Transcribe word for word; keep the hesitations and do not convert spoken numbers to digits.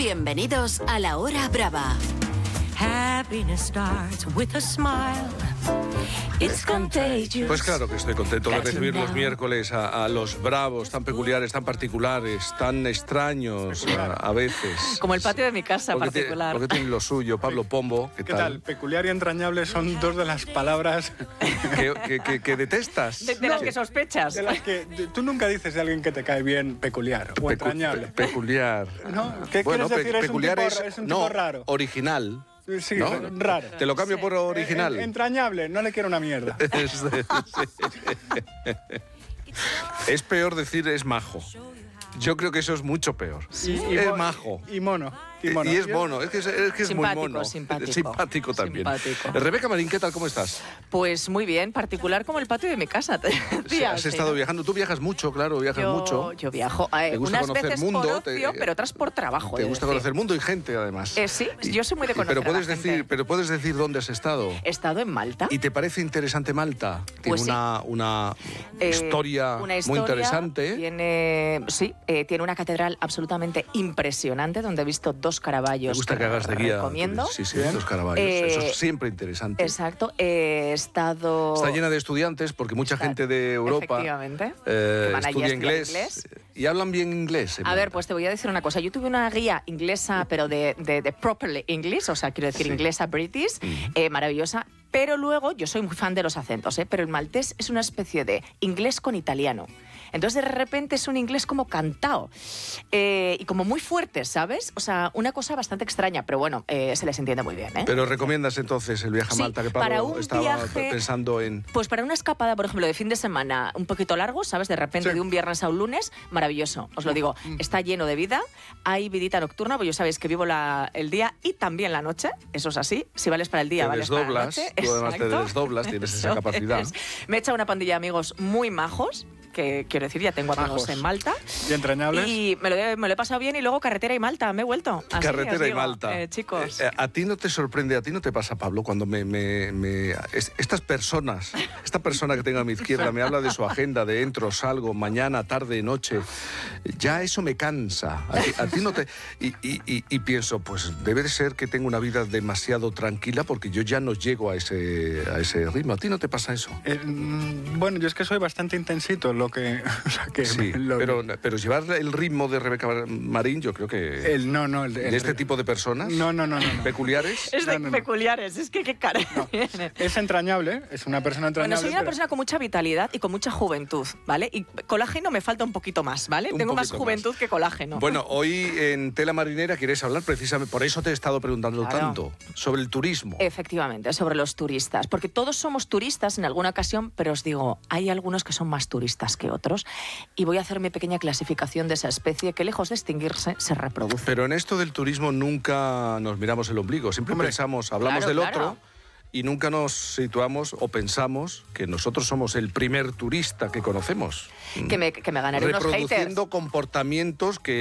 Bienvenidos a La Hora Brava. Happiness starts with a smile. It's contagious. Pues claro que estoy contento de recibir los miércoles a, a los bravos tan peculiares, tan particulares, tan extraños a, a veces. Como el patio de mi casa, porque particular. Tiene, porque tiene lo suyo. Pablo Pombo, ¿qué, ¿Qué tal? tal? Peculiar y entrañable son dos de las palabras que, que, que, que detestas. De, de No, las que sospechas. de las que de- tú nunca dices de alguien que te cae bien peculiar o Pecu- entrañable. pe- peculiar. ¿No? ¿Qué Bueno, quieres pe- decir? Es un peculiar tipo es, ra- es un no, tipo raro. original. Sí, ¿no? raro. Te lo cambio Sí. por original. Eh, eh, entrañable, no le quiero una mierda. Es, sí. Es peor decir es majo. Yo creo que eso es mucho peor. Y- y es mo- majo. Y mono. Y, mono. Y es mono, es que es, es, que es muy Simpático, mono. simpático. Simpático también. Simpático. Rebeca Marín, ¿qué tal? ¿Cómo estás? Pues muy bien, particular como el patio de mi casa. te Sí, decía, has sí, estado ¿no? viajando. Tú viajas mucho, claro, viajas yo, mucho. Yo viajo, eh, Te gusta unas conocer veces mundo, por te- ocio, pero otras por trabajo. Te he de gusta decir. conocer mundo y gente, además. Eh, sí, Y- yo soy muy de y- conocer pero a la puedes gente. decir, pero puedes decir dónde has estado. He estado en Malta. ¿Y te parece interesante Malta? Tiene Pues sí. una, una, Eh, historia una muy historia, interesante. Tiene, sí, eh, tiene una catedral absolutamente impresionante donde he visto dos Caravallos. Me gusta que hagas de guía. Recomiendo. Sí, sí, Bien. los Caravallos. Eh, Eso es siempre interesante. Exacto. He estado. Está llena de estudiantes porque mucha Está- gente de Europa Efectivamente. eh, que van allí a estudia estudiar inglés, inglés. y hablan bien inglés. en A ver, Malta. pues te voy a decir una cosa. Yo tuve una guía inglesa, pero de, de, de properly English, o sea, quiero decir Sí. inglesa British, eh, maravillosa. Pero luego, yo soy muy fan de los acentos, ¿eh? Pero el maltés es una especie de inglés con italiano. Entonces, de repente, es un inglés como cantado eh, y como muy fuerte, ¿sabes? O sea, una cosa bastante extraña, pero bueno, eh, se les entiende muy bien, ¿eh? Pero recomiendas entonces el viaje a Sí, Malta, que para Pablo un estaba viaje- pensando en... Pues para una escapada, por ejemplo, de fin de semana un poquito largo, ¿sabes? De repente Sí. de un viernes a un lunes, maravilloso. Os lo digo, está lleno de vida, hay vidita nocturna, pues yo sabéis que vivo la, el día y también la noche, eso es así. Si vales para el día, Te vales para la desdoblas, noche. tú además te Exacto. desdoblas, tienes esa Eso capacidad. es. Me he echado una pandilla de amigos muy majos, que quiero decir, ya tengo amigos Majos. en Malta. Y entrañables. Y me lo, he, me lo he pasado bien y luego carretera y Malta, me he vuelto. Así, Carretera os y digo, Malta. eh, chicos. Eh, eh, ¿A ti no te sorprende, a ti no te pasa, Pablo, cuando me, me- me- es- estas personas, esta persona que tengo a mi izquierda me habla de su agenda, de entro, salgo, mañana, tarde, noche, ya eso me cansa. A ti, a ti no te... Y, y- y- y pienso, pues debe de ser que tengo una vida demasiado tranquila porque yo ya no llego a ese, a ese ritmo. ¿A ti no te pasa eso? Eh, mm, bueno, yo es que soy bastante intensito, lo que... O sea, que Sí, lo- pero, pero llevar el ritmo de Rebeca Marín, yo creo que... El no, no, el, ¿De el- este tipo de personas? No, no, no, no, no. ¿Peculiares? Es de no, no, no. peculiares, es que qué cara. Es entrañable, es una persona entrañable. Bueno, soy una pero- persona con mucha vitalidad y con mucha juventud, ¿vale? Y colágeno me falta un poquito más, ¿vale? Un Tengo más poquito juventud más. que colágeno. Bueno, hoy en Tela Marinera quieres hablar precisamente, por eso te he estado preguntando Claro. tanto, sobre el turismo. Efectivamente, sobre los turistas, porque todos somos turistas en alguna ocasión, pero os digo, hay algunos que son más turistas que otros y voy a hacer mi pequeña clasificación de esa especie que lejos de extinguirse se reproduce. Pero en esto del turismo nunca nos miramos el ombligo, siempre Hombre, pensamos, hablamos claro, del claro. otro y nunca nos situamos o pensamos que nosotros somos el primer turista que conocemos. Que me, que me ganaré unos haters. Reproduciendo comportamientos que